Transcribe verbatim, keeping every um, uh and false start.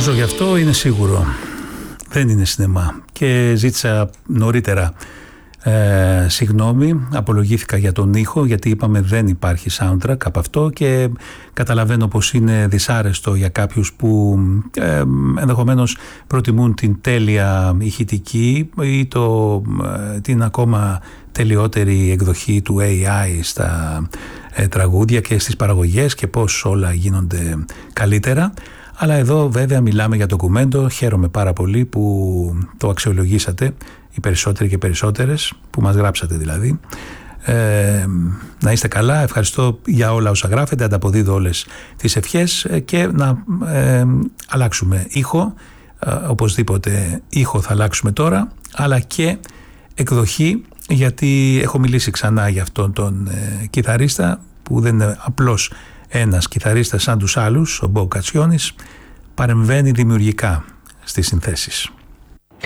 ζω γι' αυτό είναι σίγουρο. Δεν είναι σινεμά. Και ζήτησα νωρίτερα ε, συγγνώμη, απολογήθηκα για τον ήχο, γιατί είπαμε δεν υπάρχει soundtrack από αυτό, και καταλαβαίνω πως είναι δυσάρεστο για κάποιους που ε, ενδεχομένως προτιμούν την τέλεια ηχητική ή το, ε, την ακόμα τελειότερη εκδοχή του έι άι στα ε, τραγούδια και στις παραγωγές και πως όλα γίνονται καλύτερα. Αλλά εδώ βέβαια μιλάμε για ντοκουμέντο. Χαίρομαι πάρα πολύ που το αξιολογήσατε, οι περισσότεροι και περισσότερες, που μας γράψατε δηλαδή. Ε, να είστε καλά, ευχαριστώ για όλα όσα γράφετε, ανταποδίδω όλες τις ευχές και να ε, αλλάξουμε ήχο, ε, οπωσδήποτε ήχο θα αλλάξουμε τώρα, αλλά και εκδοχή, γιατί έχω μιλήσει ξανά για αυτόν τον ε, κιθαρίστα που δεν είναι απλώς ένας κιθαρίστας σαν τους άλλους, ο Μπο Κατσιόνης, παρεμβαίνει δημιουργικά στις συνθέσεις.